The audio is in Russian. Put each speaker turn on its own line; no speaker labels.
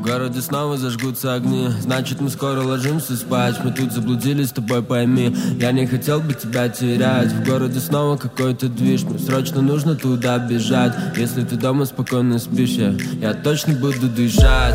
В городе снова зажгутся огни, значит мы скоро ложимся спать. Мы тут заблудились, с тобой пойми, я не хотел бы тебя терять. В городе снова какой-то движ, мне срочно нужно туда бежать. Если ты дома спокойно спишь, я точно буду дышать.